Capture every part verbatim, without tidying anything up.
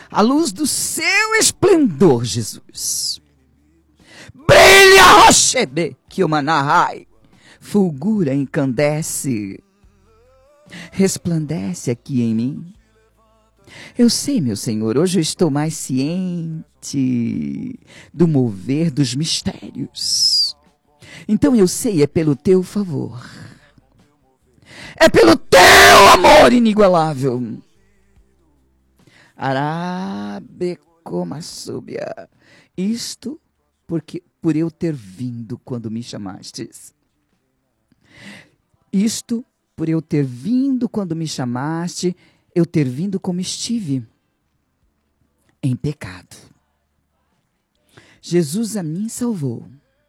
A luz do seu esplendor, Jesus. Brilha, Roshebe, Kiomanahai. Fulgura, encandece. Resplandece aqui em mim. Eu sei, meu Senhor, hoje eu estou mais ciente do mover dos mistérios. Então eu sei, é pelo teu favor. É pelo teu amor inigualável. Arabecomassúbia. Isto porque por eu ter vindo quando me chamastes. Isto por eu ter vindo quando me chamaste, eu ter vindo como estive, em pecado. Jesus a mim salvou.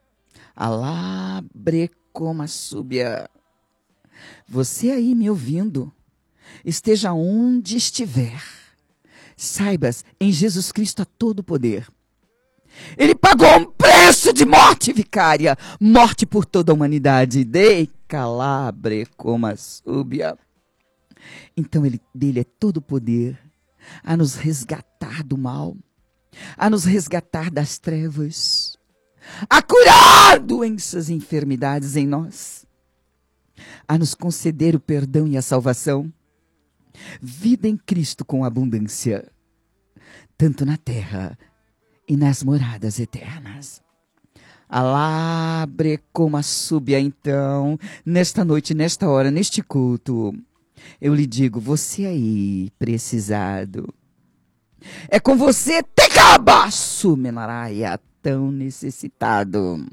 Alabrecomassúbia. Você aí me ouvindo, esteja onde estiver, saibas, em Jesus Cristo há todo o poder. Ele pagou um preço de morte vicária, morte por toda a humanidade. Dei calabrecomassúbia. Então ele, dele é todo o poder a nos resgatar do mal, a nos resgatar das trevas, a curar doenças e enfermidades em nós, a nos conceder o perdão e a salvação, vida em Cristo com abundância, tanto na terra e nas moradas eternas. Alabrecomassúbia, então, nesta noite, nesta hora, neste culto, eu lhe digo, você aí, precisado, é com você, Tecabaçu Menaraia, tão necessitado.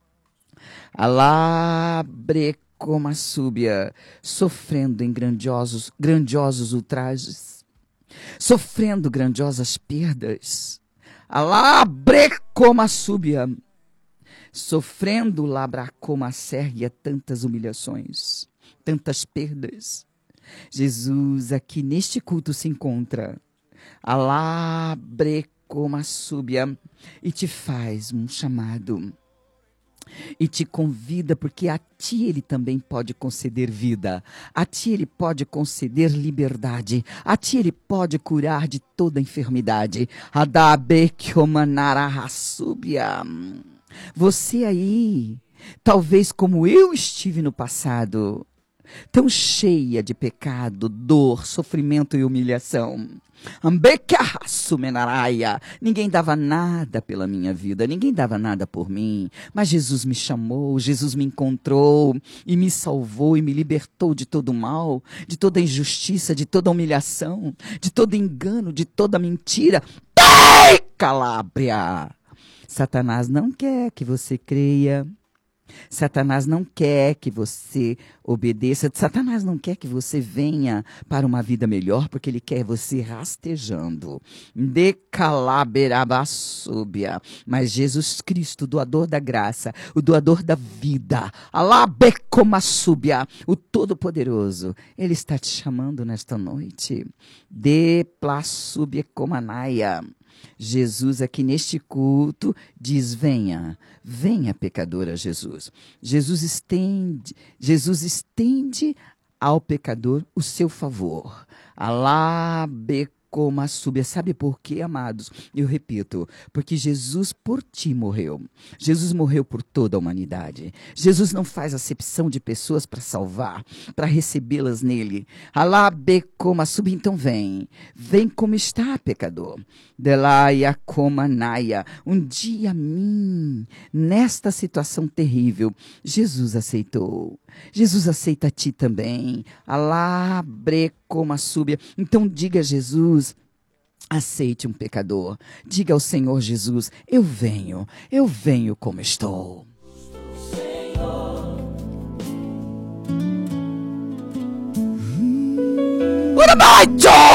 Alabrecomassúbia, sofrendo em grandiosos, grandiosos ultrajes, sofrendo grandiosas perdas. Alabrecomassúbia, sofrendo labracomacérgia, tantas humilhações, tantas perdas. Jesus aqui neste culto se encontra, alabrecomassúbia, e te faz um chamado, e te convida, porque a ti ele também pode conceder vida, a ti ele pode conceder liberdade, a ti ele pode curar de toda enfermidade. Adabekiomanarahassúbia. Você aí, talvez como eu estive no passado, tão cheia de pecado, dor, sofrimento e humilhação. Ninguém dava nada pela minha vida, ninguém dava nada por mim, mas Jesus me chamou, Jesus me encontrou e me salvou e me libertou de todo o mal, de toda injustiça, de toda humilhação, de todo engano, de toda mentira. Ei, Calábria! Satanás não quer que você creia. Satanás não quer que você obedeça. Satanás não quer que você venha para uma vida melhor, porque ele quer você rastejando. Decalaberabassúbia. Mas Jesus Cristo, o doador da graça, o doador da vida, alabecomassúbia, o Todo-Poderoso, ele está te chamando nesta noite. Deplassubiecomanaya. Jesus aqui neste culto diz, venha, venha pecador a Jesus. Jesus estende, Jesus estende ao pecador o seu favor. Alabecomassúbia. Sabe por quê, amados? Eu repito, porque Jesus por ti morreu. Jesus morreu por toda a humanidade. Jesus não faz acepção de pessoas para salvar, para recebê-las nele. Alabecomassúbia, então vem. Vem como está, pecador. Delaia comanaya. Um dia a mim, nesta situação terrível, Jesus aceitou. Jesus aceita a ti também. Alabrecomassúbia. Então diga a Jesus, aceite um pecador. Diga ao Senhor Jesus, eu venho, eu venho como estou. What am I doing?